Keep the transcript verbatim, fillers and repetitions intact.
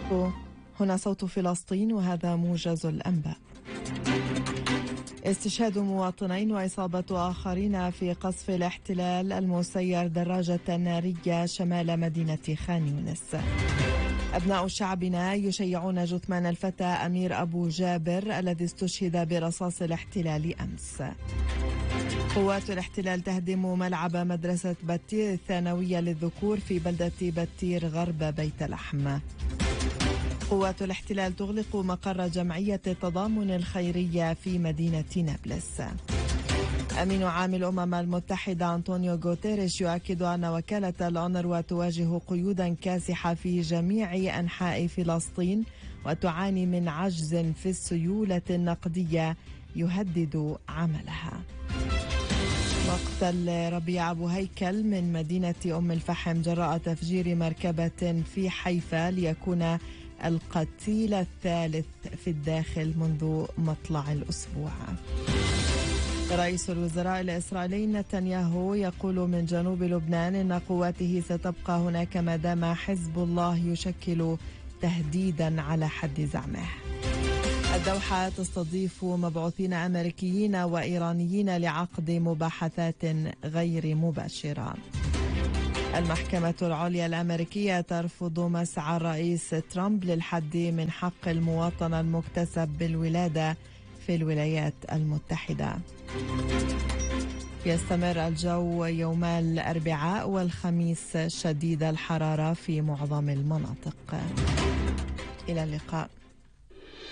هنا صوت فلسطين وهذا موجز الأنباء. استشهاد مواطنين وإصابة آخرين في قصف الاحتلال المسير دراجة نارية شمال مدينة خان يونس. أبناء شعبنا يشيعون جثمان الفتى أمير أبو جابر الذي استشهد برصاص الاحتلال أمس. قوات الاحتلال تهدم ملعب مدرسة بتير الثانوية للذكور في بلدة بتير غرب بيت لحم. قوات الاحتلال تغلق مقر جمعية التضامن الخيرية في مدينة نابلس. أمين عام الأمم المتحدة أنطونيو غوتيريش يؤكد أن وكالة الأونروا تواجه قيودا كاسحة في جميع أنحاء فلسطين وتعاني من عجز في السيولة النقدية يهدد عملها. مقتل ربيع أبو هيكل من مدينة أم الفحم جراء تفجير مركبة في حيفا ليكون القتيل الثالث في الداخل منذ مطلع الأسبوع. رئيس الوزراء الإسرائيلي نتنياهو يقول من جنوب لبنان إن قواته ستبقى هناك ما دام حزب الله يشكل تهديدا على حد زعمه. الدوحة تستضيف مبعوثين أمريكيين وإيرانيين لعقد مباحثات غير مباشرة. المحكمة العليا الأمريكية ترفض مسعى الرئيس ترامب للحد من حق المواطنة المكتسب بالولادة في الولايات المتحدة. يستمر الجو يوم الأربعاء والخميس شديد الحرارة في معظم المناطق. إلى اللقاء.